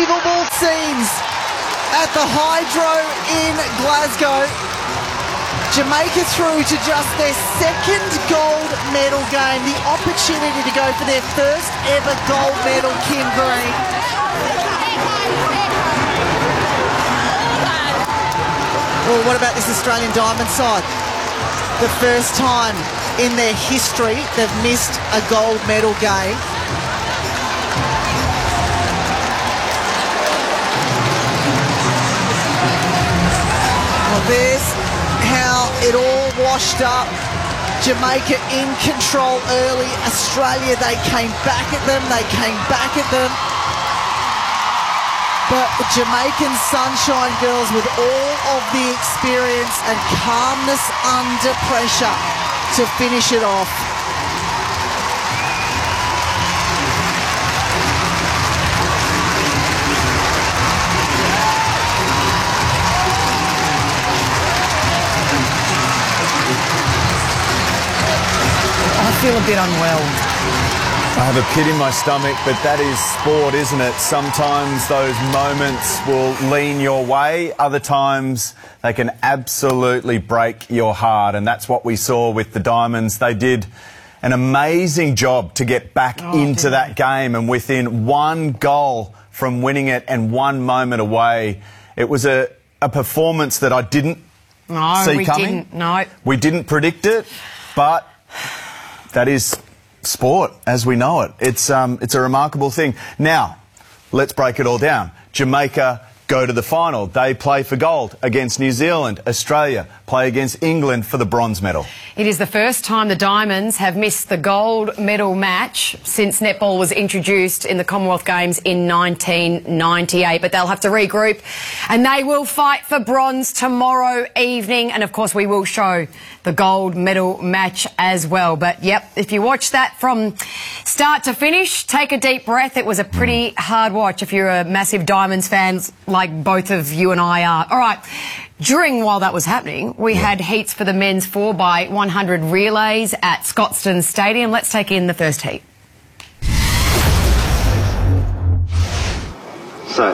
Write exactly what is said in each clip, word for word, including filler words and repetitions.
unbelievable scenes at the Hydro in Glasgow. Jamaica through to just their second gold medal game, the opportunity to go for their first ever gold medal, Kim Green. Well, what about this Australian Diamond side? The first time in their history they've missed a gold medal game. Well, there's how it all washed up. Jamaica in control early. Australia, they came back at them. They came back at them. But the Jamaican Sunshine Girls, with all of the experience and calmness under pressure to finish it off. I feel a bit unwell. I have a pit in my stomach, but that is sport, isn't it? Sometimes those moments will lean your way. Other times they can absolutely break your heart. And that's what we saw with the Diamonds. They did an amazing job to get back oh, into that game. And within one goal from winning it and one moment away, it was a, a performance that I didn't no, see we coming. Didn't, no, we didn't predict it, but that is sport as we know it. It's um, it's a remarkable thing. Now, let's break it all down. Jamaica go to the final. They play for gold against New Zealand. Australia play against England for the bronze medal. It is the first time the Diamonds have missed the gold medal match since netball was introduced in the Commonwealth Games in nineteen ninety-eight. But they'll have to regroup and they will fight for bronze tomorrow evening. And, of course, we will show the gold medal match as well. But, yep, if you watch that from start to finish, take a deep breath. It was a pretty hard watch if you're a massive Diamonds fan like both of you and I are. All right. During, while that was happening, we yeah. had heats for the men's four by one hundred relays at Scotstoun Stadium. Let's take in the first heat. Set.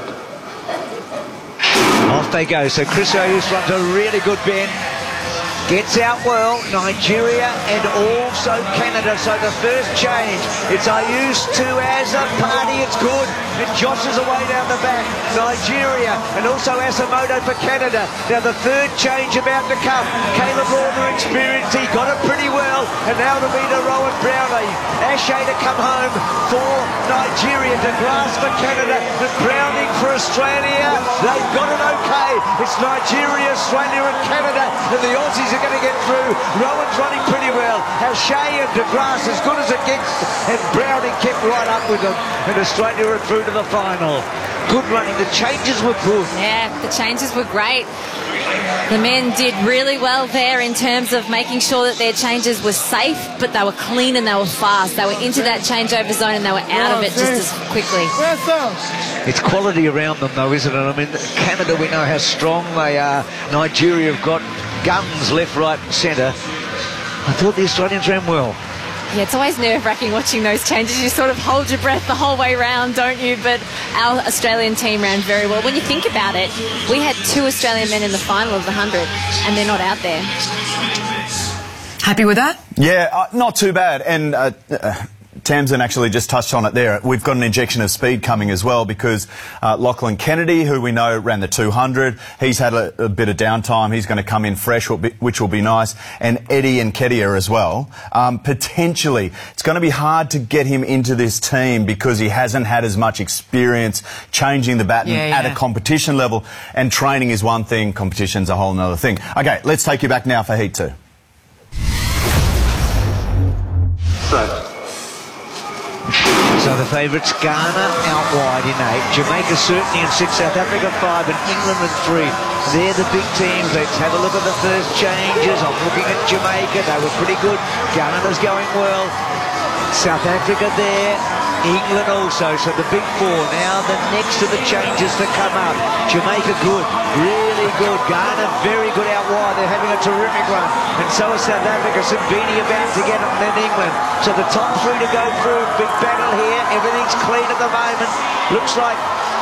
Off they go. So Chris Oyus runs a really good bend. Gets out well, Nigeria and also Canada. So the first change, it's Ayus to Azapati, it's good. And Josh is away down the back, Nigeria, and also Asamoto for Canada. Now the third change about to come. Caleb Lorner experienced, he got it pretty well. And now it'll be to Rowan Brownlee. Ashe to come home for Nigeria, De Glass for Canada, and Browning for Australia. They've got it okay. It's Nigeria, Australia and Canada, and the Aussies are going to get through. Rowan's running pretty well. Ashe and De Glass as good as it gets, and Browning kept right up with them, and Australia are through to the final. Good running. The changes were good. Yeah, the changes were great. The men did really well there in terms of making sure that their changes were safe, but they were clean and they were fast. They were into that changeover zone and they were out of it just as quickly. It's quality around them though, isn't it? I mean, Canada, we know how strong they are. Nigeria have got guns left, right and centre. I thought the Australians ran well. Yeah, it's always nerve-wracking watching those changes. You sort of hold your breath the whole way round, don't you? But our Australian team ran very well. When you think about it, we had two Australian men in the final of the one hundred, and they're not out there. Happy with that? Yeah, uh, not too bad. And uh, uh, Tamsin actually just touched on it there. We've got an injection of speed coming as well because uh, Lachlan Kennedy, who we know ran the two hundred, he's had a, a bit of downtime. He's going to come in fresh, which will be nice. And Eddie Nketiah as well. Um, potentially, it's going to be hard to get him into this team because he hasn't had as much experience changing the baton yeah, yeah. at a competition level. And training is one thing, competition's a whole other thing. Okay, let's take you back now for Heat two. So. So the favourites, Ghana out wide in eight, Jamaica certainly in six, South Africa five and England in three. They're the big teams. Let's have a look at the first changes. I'm looking at Jamaica, they were pretty good. Ghana's going well. South Africa there, England also, so the big four. Now the next of the changes to come up. Jamaica good, really good. Ghana very good out wide, they're having a terrific run. And so is South Africa, Sabini about to get it, and then England. So the top three to go through, big battle here, everything's clean at the moment. Looks like